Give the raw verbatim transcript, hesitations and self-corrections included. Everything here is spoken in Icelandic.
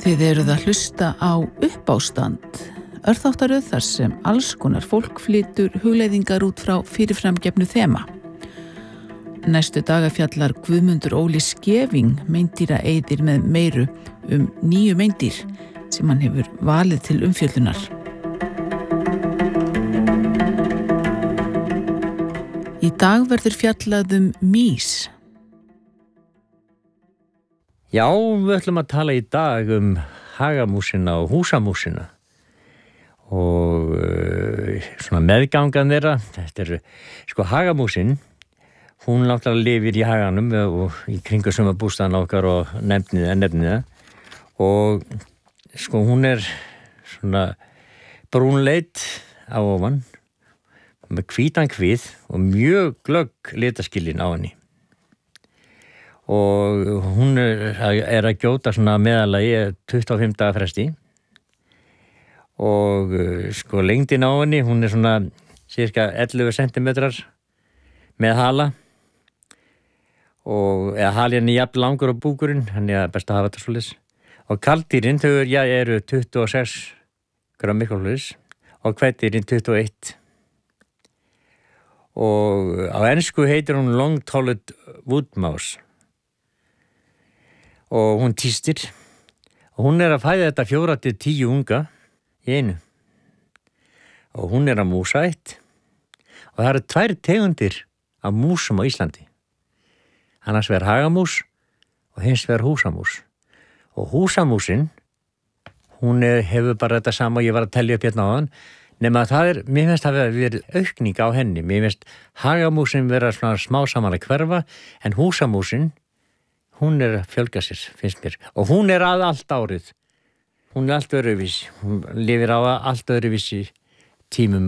Þið eruð að hlusta á Uppástand, örþáttaröð þar sem alls konar fólk flytur hugleiðingar út frá fyrirframgefnu þema. Næstu daga fjallar Guðmundur Óli Skeving meindýra eyðir með meiru um nýju meindýr sem hann hefur valið til umfjöllunar. Í dag verður fjallað um mýs. Já, við ætlum að tala í dag um hagamúsina og húsamúsina og uh, svona meðgangan þeirra. Þetta er, sko, hagamúsin, hún náttúrulega lifir í haganum og í kringu sumarbústaðan okkar og nefnið nefnið og sko, hún er svona brúnleit á ofan með hvítan hvið og mjög glögg litaskilin á henni. Og hún er, er að gjóta svona meðalagi tuttugu og fimm daga fresti og sko lengdin á henni, hún er svona cirka ellefu sentimetrar með hala og eða haljan er jafn langur á búkurinn, hann er best að hafa þetta svoleiðis. Og kaldýrin, þau er, já, eru tuttugu og sex grömm mikrófluris og hveddýrin tuttugu og eitt. Og á ensku heitir hún long-tolled wood mouse. Og hún tístir og hún er að fæða þetta fjóra til tíu unga í einu og hún er að músaætt og það eru tvær tegundir af músum á Íslandi, annars vegar hagamús og hins vegar húsamús. Og húsamúsin, hún er, hefur bara þetta sama og ég var að telja upp hérna á hann, nema að það er, mér finnst það verið aukning á henni. Mér finnst hagamúsin vera svona smá saman að hverfa, en húsamúsin, hún er að fjölga sér, finnst mér. Og hún er að allt árið. Hún er allt öðruvísi. Hún lifir á allt öðruvísi tímum